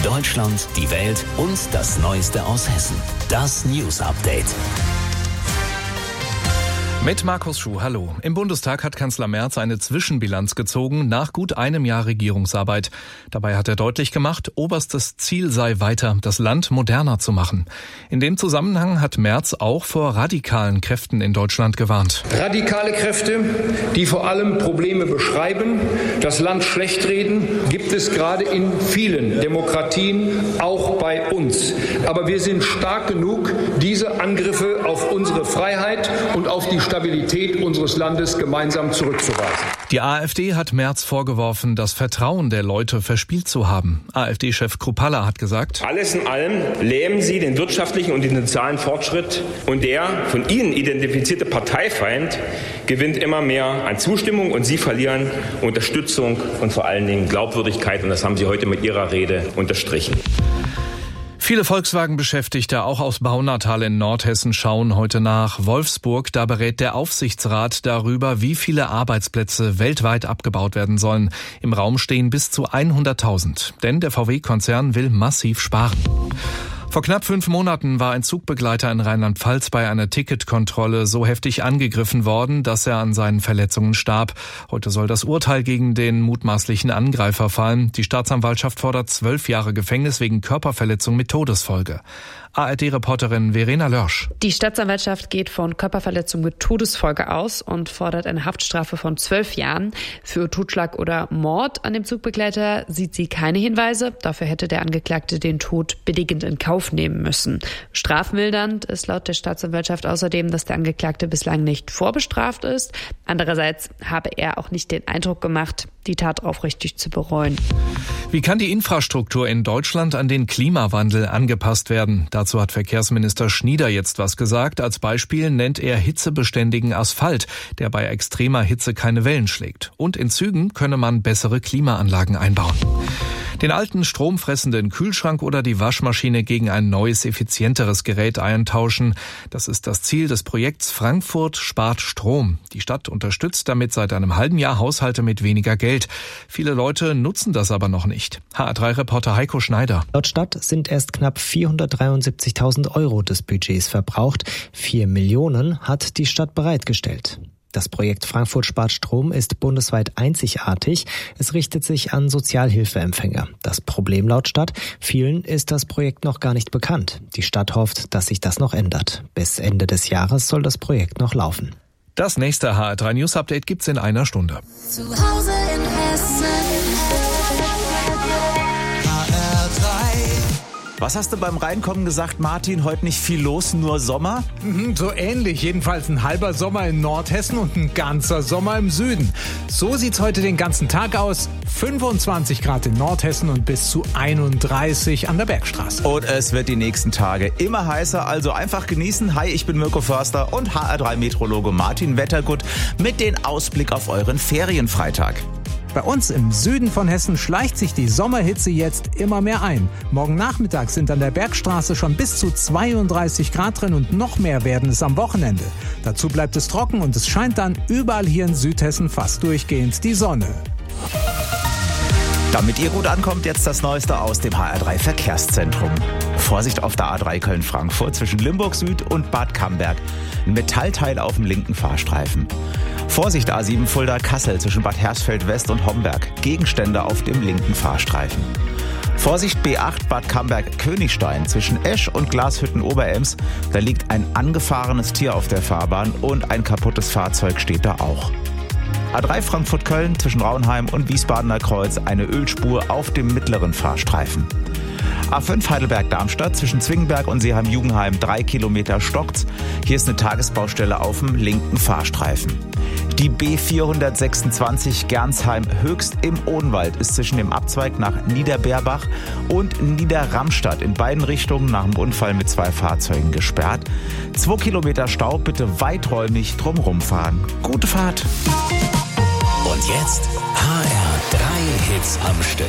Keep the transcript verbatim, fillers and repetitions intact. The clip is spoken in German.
Deutschland, die Welt und das Neueste aus Hessen. Das News Update. Mit Markus Schuh, hallo. Im Bundestag hat Kanzler Merz eine Zwischenbilanz gezogen nach gut einem Jahr Regierungsarbeit. Dabei hat er deutlich gemacht, oberstes Ziel sei weiter, das Land moderner zu machen. In dem Zusammenhang hat Merz auch vor radikalen Kräften in Deutschland gewarnt. Radikale Kräfte, die vor allem Probleme beschreiben, das Land schlecht reden, gibt es gerade in vielen Demokratien, auch bei uns. Aber wir sind stark genug, diese Angriffe auf unsere Freiheit und auf die Stabilität unseres Landes gemeinsam zurückzuweisen. Die AfD hat Merz vorgeworfen, das Vertrauen der Leute verspielt zu haben. AfD-Chef Kruppalla hat gesagt: Alles in allem lähmen sie den wirtschaftlichen und den sozialen Fortschritt, und der von ihnen identifizierte Parteifeind gewinnt immer mehr an Zustimmung und sie verlieren Unterstützung und vor allen Dingen Glaubwürdigkeit, und das haben sie heute mit ihrer Rede unterstrichen. Viele Volkswagen-Beschäftigte, auch aus Baunatal in Nordhessen, schauen heute nach Wolfsburg. Da berät der Aufsichtsrat darüber, wie viele Arbeitsplätze weltweit abgebaut werden sollen. Im Raum stehen bis zu hunderttausend. Denn der V W-Konzern will massiv sparen. Vor knapp fünf Monaten war ein Zugbegleiter in Rheinland-Pfalz bei einer Ticketkontrolle so heftig angegriffen worden, dass er an seinen Verletzungen starb. Heute soll das Urteil gegen den mutmaßlichen Angreifer fallen. Die Staatsanwaltschaft fordert zwölf Jahre Gefängnis wegen Körperverletzung mit Todesfolge. A R D-Reporterin Verena Lörsch. Die Staatsanwaltschaft geht von Körperverletzung mit Todesfolge aus und fordert eine Haftstrafe von zwölf Jahren. Für Totschlag oder Mord an dem Zugbegleiter sieht sie keine Hinweise. Dafür hätte der Angeklagte den Tod billigend in Kauf nehmen müssen. Strafmildernd ist laut der Staatsanwaltschaft außerdem, dass der Angeklagte bislang nicht vorbestraft ist. Andererseits habe er auch nicht den Eindruck gemacht, die Tat aufrichtig zu bereuen. Wie kann die Infrastruktur in Deutschland an den Klimawandel angepasst werden? Dazu hat Verkehrsminister Schnieder jetzt was gesagt. Als Beispiel nennt er hitzebeständigen Asphalt, der bei extremer Hitze keine Wellen schlägt. Und in Zügen könne man bessere Klimaanlagen einbauen. Den alten stromfressenden Kühlschrank oder die Waschmaschine gegen ein neues, effizienteres Gerät eintauschen. Das ist das Ziel des Projekts Frankfurt spart Strom. Die Stadt unterstützt damit seit einem halben Jahr Haushalte mit weniger Geld. Viele Leute nutzen das aber noch nicht. H R drei-Reporter Heiko Schneider. Laut Stadt sind erst knapp vierhundertdreiundsiebzigtausend Euro des Budgets verbraucht. Vier Millionen hat die Stadt bereitgestellt. Das Projekt Frankfurt spart Strom ist bundesweit einzigartig. Es richtet sich an Sozialhilfeempfänger. Das Problem laut Stadt: vielen ist das Projekt noch gar nicht bekannt. Die Stadt hofft, dass sich das noch ändert. Bis Ende des Jahres soll das Projekt noch laufen. Das nächste H R drei News Update gibt's in einer Stunde. Zu Hause in Hessen. Was hast du beim Reinkommen gesagt, Martin? Heute nicht viel los, nur Sommer? Mhm, so ähnlich. Jedenfalls ein halber Sommer in Nordhessen und ein ganzer Sommer im Süden. So sieht's heute den ganzen Tag aus. fünfundzwanzig Grad in Nordhessen und bis zu einunddreißig an der Bergstraße. Und es wird die nächsten Tage immer heißer, also einfach genießen. Hi, ich bin Mirko Förster und H R drei Meteorologe Martin Wettergut mit dem Ausblick auf euren Ferienfreitag. Bei uns im Süden von Hessen schleicht sich die Sommerhitze jetzt immer mehr ein. Morgen Nachmittag sind an der Bergstraße schon bis zu zweiunddreißig Grad drin und noch mehr werden es am Wochenende. Dazu bleibt es trocken und es scheint dann überall hier in Südhessen fast durchgehend die Sonne. Damit ihr gut ankommt, jetzt das Neueste aus dem H R drei Verkehrszentrum. Vorsicht auf der A drei Köln-Frankfurt zwischen Limburg Süd und Bad Camberg. Ein Metallteil auf dem linken Fahrstreifen. Vorsicht A sieben Fulda-Kassel zwischen Bad Hersfeld West und Homberg. Gegenstände auf dem linken Fahrstreifen. Vorsicht B acht Bad Camberg-Königstein zwischen Esch und Glashütten-Oberems. Da liegt ein angefahrenes Tier auf der Fahrbahn und ein kaputtes Fahrzeug steht da auch. A drei Frankfurt-Köln zwischen Raunheim und Wiesbadener Kreuz eine Ölspur auf dem mittleren Fahrstreifen. A fünf Heidelberg-Darmstadt zwischen Zwingenberg und Seeheim-Jugendheim drei Kilometer stockt's. Hier ist eine Tagesbaustelle auf dem linken Fahrstreifen. Die B vierhundertsechsundzwanzig Gernsheim-Höchst im Odenwald ist zwischen dem Abzweig nach Niederbeerbach und Niederramstadt in beiden Richtungen nach dem Unfall mit zwei Fahrzeugen gesperrt. Zwei Kilometer Stau, bitte weiträumig drumherum fahren. Gute Fahrt! Und jetzt H R drei Hits am Stück.